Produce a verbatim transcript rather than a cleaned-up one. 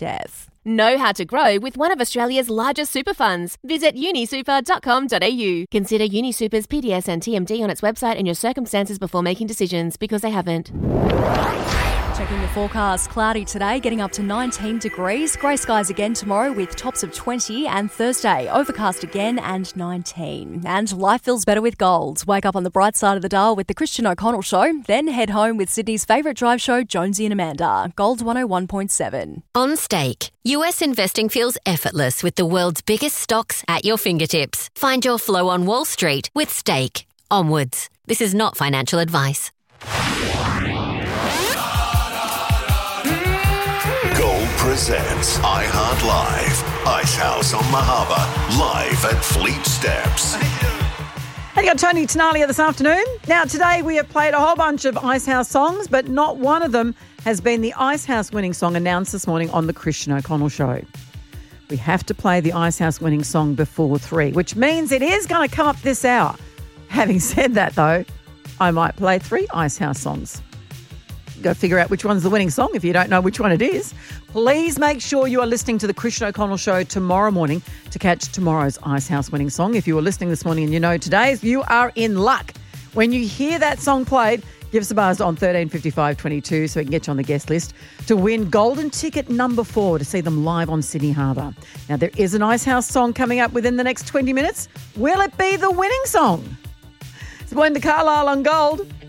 death. Know how to grow with one of Australia's largest super funds. Visit uni super dot com dot a u. Consider UniSuper's P D S and T M D on its website and your circumstances before making decisions, because they haven't. Checking the forecast, cloudy today, getting up to nineteen degrees. Grey skies again tomorrow with tops of twenty, and Thursday overcast again and nineteen. And life feels better with gold. Wake up on the bright side of the dial with the Christian O'Connell Show, then head home with Sydney's favourite drive show, Jonesy and Amanda. Gold one oh one point seven. On Stake, U S investing feels effortless with the world's biggest stocks at your fingertips. Find your flow on Wall Street with Stake. Onwards. This is not financial advice. Gold presents iHeart Live. Icehouse on Mahaba, live at Fleet Steps. Hey, you got Tony Tenalia this afternoon. Now, today we have played a whole bunch of Icehouse songs, but not one of them has been the Icehouse winning song announced this morning on the Christian O'Connell Show. We have to play the Icehouse winning song before three, which means it is going to come up this hour. Having said that, though, I might play three Icehouse songs. Go figure out which one's the winning song if you don't know which one it is. Please make sure you are listening to the Christian O'Connell Show tomorrow morning to catch tomorrow's Icehouse winning song. If you were listening this morning and you know today's, you are in luck. When you hear that song played, give us a buzz on thirteen fifty-five twenty-two so we can get you on the guest list to win golden ticket number four to see them live on Sydney Harbour. Now, there is an Icehouse song coming up within the next twenty minutes. Will it be the winning song? It's Wanda Carlisle on Gold.